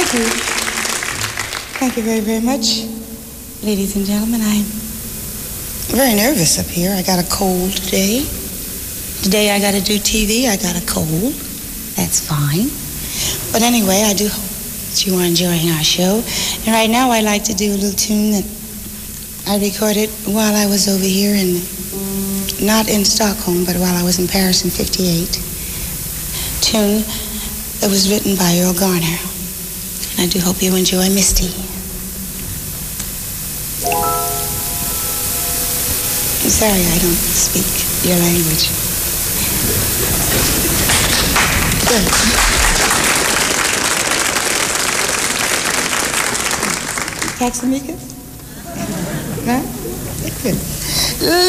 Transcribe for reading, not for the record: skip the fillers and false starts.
Thank you. Thank you very, very much. Ladies and gentlemen, I'm very nervous up here. I got a cold today. Today I got to do TV. I got a cold. That's fine. But anyway, I do hope that you are enjoying our show. And right now I'd like to do a little tune that I recorded while I was over here not in Stockholm, but while I was in Paris in '58. Tune that was written by Earl Garner. And I do hope you enjoy Misty. I'm sorry I don't speak your language. Good. Catch the Mika? Huh? Good.